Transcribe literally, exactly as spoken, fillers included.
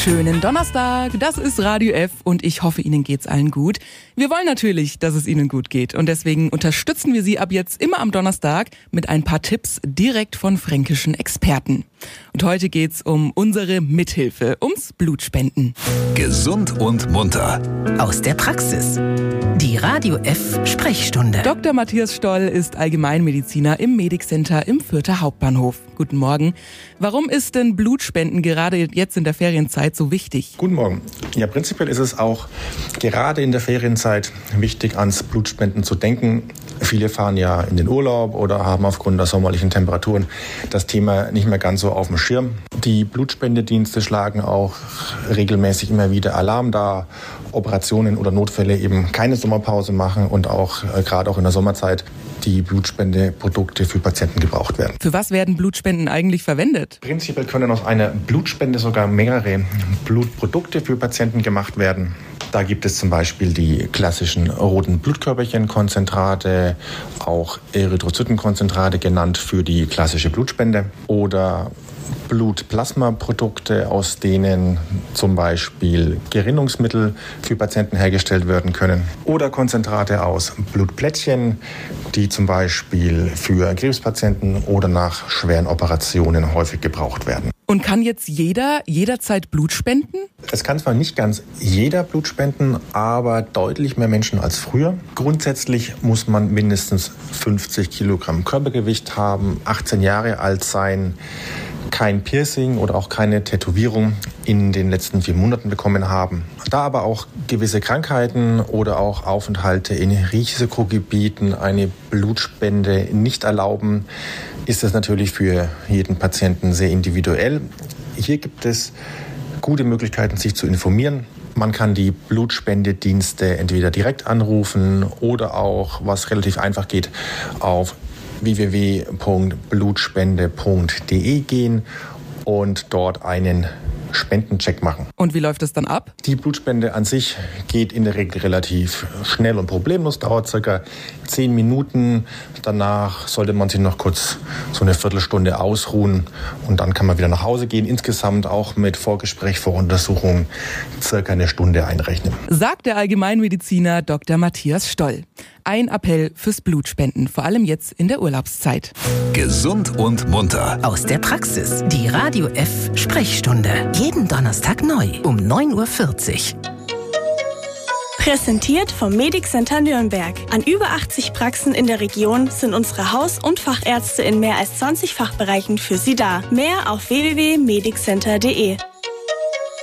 Schönen Donnerstag, das ist Radio F und ich hoffe, Ihnen geht's allen gut. Wir wollen natürlich, dass es Ihnen gut geht und deswegen unterstützen wir Sie ab jetzt immer am Donnerstag mit ein paar Tipps direkt von fränkischen Experten. Und heute geht's um unsere Mithilfe, ums Blutspenden. Gesund und munter. Aus der Praxis. Die Radio F Sprechstunde. Doktor Matthias Stoll ist Allgemeinmediziner im Medic-Center im Fürther Hauptbahnhof. Guten Morgen. Warum ist denn Blutspenden gerade jetzt in der Ferienzeit so wichtig? Guten Morgen. Ja, prinzipiell ist es auch gerade in der Ferienzeit wichtig, ans Blutspenden zu denken. Viele fahren ja in den Urlaub oder haben aufgrund der sommerlichen Temperaturen das Thema nicht mehr ganz so auf dem Schirm. Die Blutspendedienste schlagen auch regelmäßig immer wieder Alarm, da Operationen oder Notfälle eben keine Sommerpause machen und auch äh, gerade auch in der Sommerzeit die Blutspendeprodukte für Patienten gebraucht werden. Für was werden Blutspenden eigentlich verwendet? Prinzipiell können aus einer Blutspende sogar mehrere Blutprodukte für Patienten gemacht werden. Da gibt es zum Beispiel die klassischen roten Blutkörperchenkonzentrate, auch Erythrozytenkonzentrate genannt für die klassische Blutspende, oder Blutplasmaprodukte, aus denen zum Beispiel Gerinnungsmittel für Patienten hergestellt werden können, oder Konzentrate aus Blutplättchen, die zum Beispiel für Krebspatienten oder nach schweren Operationen häufig gebraucht werden. Und kann jetzt jeder jederzeit Blut spenden? Es kann zwar nicht ganz jeder Blut spenden, aber deutlich mehr Menschen als früher. Grundsätzlich muss man mindestens fünfzig Kilogramm Körpergewicht haben, achtzehn Jahre alt sein, kein Piercing oder auch keine Tätowierung in den letzten vier Monaten bekommen haben. Da aber auch gewisse Krankheiten oder auch Aufenthalte in Risikogebieten eine Blutspende nicht erlauben, ist das natürlich für jeden Patienten sehr individuell. Hier gibt es gute Möglichkeiten, sich zu informieren. Man kann die Blutspendedienste entweder direkt anrufen oder auch, was relativ einfach geht, auf w w w punkt blutspende punkt d e gehen und dort einen Spendencheck machen. Und wie läuft das dann ab? Die Blutspende an sich geht in der Regel relativ schnell und problemlos, dauert circa zehn Minuten. Danach sollte man sich noch kurz so eine Viertelstunde ausruhen und dann kann man wieder nach Hause gehen. Insgesamt auch mit Vorgespräch, Voruntersuchung circa eine Stunde einrechnen. Sagt der Allgemeinmediziner Doktor Matthias Stoll. Ein Appell fürs Blutspenden, vor allem jetzt in der Urlaubszeit. Gesund und munter. Aus der Praxis. Die Radio F Sprechstunde. Jeden Donnerstag neu um neun Uhr vierzig. Präsentiert vom Medic-Center Nürnberg. An über achtzig Praxen in der Region sind unsere Haus- und Fachärzte in mehr als zwanzig Fachbereichen für Sie da. Mehr auf w w w punkt medic center punkt d e.